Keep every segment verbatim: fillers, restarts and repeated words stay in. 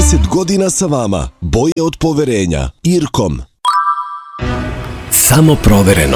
trideset godina sa vama. Boje od poverenja. Irkom. Samo provereno.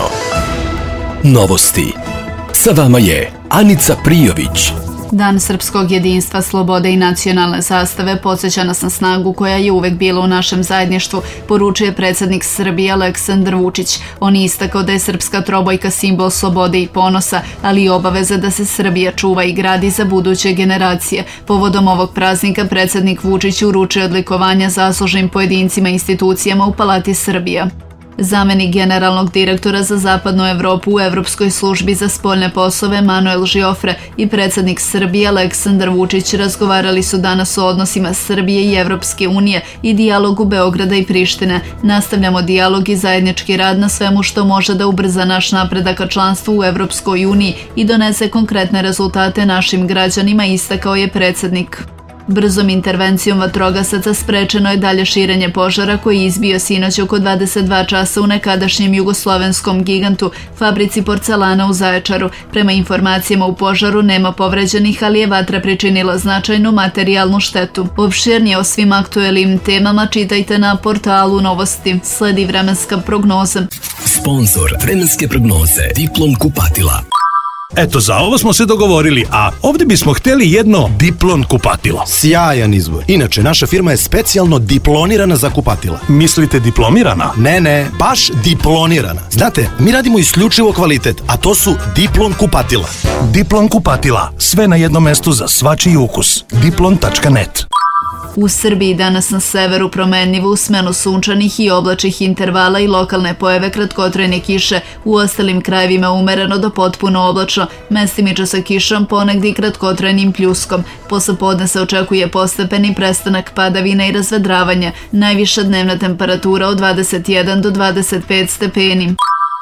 Novosti. Sa vama je Anica Prijović. Dan srpskog jedinstva, slobode i nacionalne zastave podsjeća nas na snagu koja je uvek bila u našem zajedništvu, poručuje predsjednik Srbije Aleksandar Vučić. On je istakao da je srpska trobojka simbol slobode i ponosa, ali i obaveze da se Srbija čuva i gradi za buduće generacije. Povodom ovog praznika predsjednik Vučić uručuje odlikovanja zaslužnim pojedincima i institucijama u Palati Srbija. Zamenik generalnog direktora za zapadnu Evropu u Evropskoj službi za spoljne poslove Manuel Žiofre i predsjednik Srbije Aleksandar Vučić razgovarali su danas o odnosima Srbije i Evropske unije i dijalogu Beograda i Prištine. Nastavljamo dijalog i zajednički rad na svemu što može da ubrza naš napredak ka članstvu u Evropskoj uniji i donese konkretne rezultate našim građanima, istakao je predsjednik. Brzom intervencijom vatrogasaca sprečeno je dalje širenje požara koji je izbio sinoć oko dvadeset dva časa u nekadašnjem jugoslovenskom gigantu, fabrici porcelana u Zaječaru. Prema informacijama u požaru nema povređenih, ali je vatra pričinila značajnu materijalnu štetu. Opširnije o svim aktuelnim temama čitajte na portalu Novosti. Sledi vremenska prognoza. Sponzor vremenske prognoze Diplom kupatila. Eto, za ovo smo se dogovorili, a ovdje bismo htjeli jedno Diplon kupatilo. Sjajan izbor. Inače, naša firma je specijalno diplonirana za kupatila. Mislite diplomirana? Ne, ne, baš diplonirana. Znate, mi radimo isključivo kvalitet, a to su Diplon kupatila. Diplon kupatila. Sve na jednom mestu za svačiji ukus. diplon tačka net. U Srbiji danas na severu promenljivo u smenu sunčanih i oblačnih intervala i lokalne pojave kratkotrajne kiše, u ostalim krajevima umereno do potpuno oblačno, mestimično sa kišom, ponegdje i kratkotrajnim pljuskom. Poslepodne se očekuje postepeni prestanak padavina i razvedravanja, najviša dnevna temperatura od dvadeset jedan do dvadeset pet stepeni.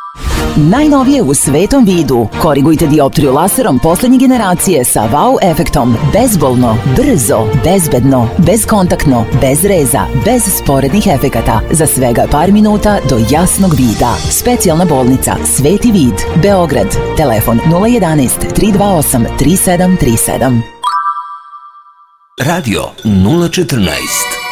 Najnovije u svetom vidu. Korigujte dioptriju laserom poslednje generacije sa wow efektom. Bezbolno, brzo, bezbedno, bezkontaktno, bez reza, bez sporednih efekata. Za svega par minuta do jasnog vida. Specijalna bolnica Sveti vid, Beograd. Telefon nula jedanaest tri dva osam tri sedam tri sedam. Radio nula četrnaest.